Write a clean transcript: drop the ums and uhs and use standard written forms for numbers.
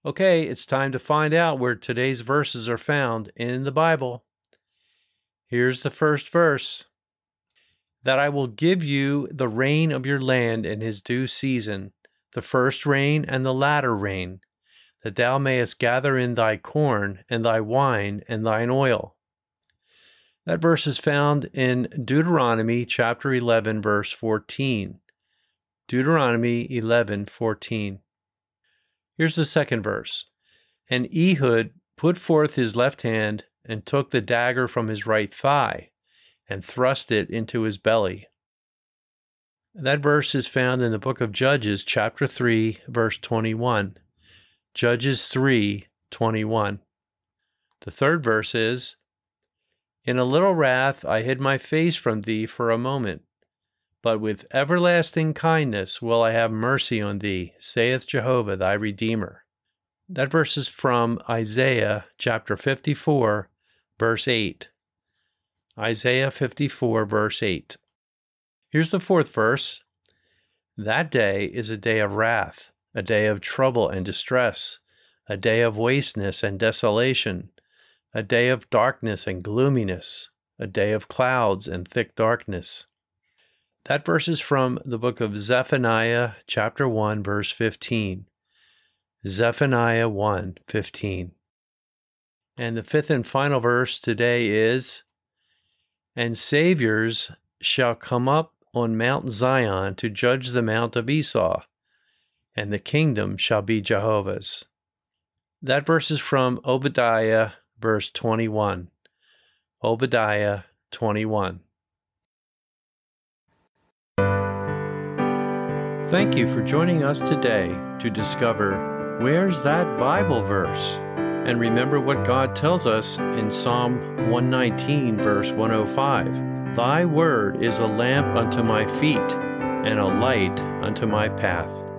Okay, it's time to find out where today's verses are found in the Bible. Here's the first verse. That I will give you the rain of your land in his due season, the first rain and the latter rain, that thou mayest gather in thy corn and thy wine and thine oil. That verse is found in Deuteronomy chapter 11, verse 14. Deuteronomy 11:14. Here's the second verse. And Ehud put forth his left hand and took the dagger from his right thigh and thrust it into his belly. That verse is found in the book of Judges, chapter 3, verse 21. Judges 3:21. The third verse is, In a little wrath I hid my face from thee for a moment, but with everlasting kindness will I have mercy on thee, saith Jehovah thy Redeemer. That verse is from Isaiah chapter 54, verse 8. Isaiah 54, verse 8. Here's the fourth verse. That day is a day of wrath, a day of trouble and distress, a day of wasteness and desolation, a day of darkness and gloominess, a day of clouds and thick darkness. That verse is from the book of Zephaniah, chapter 1, verse 15. Zephaniah 1:15. And the fifth and final verse today is, And saviors shall come up on Mount Zion to judge the mount of Esau, and the kingdom shall be Jehovah's. That verse is from Obadiah, verse 21. Obadiah 21. Thank you for joining us today to discover where's that Bible verse, and remember what God tells us in Psalm 119, verse 105. Thy word is a lamp unto my feet and a light unto my path.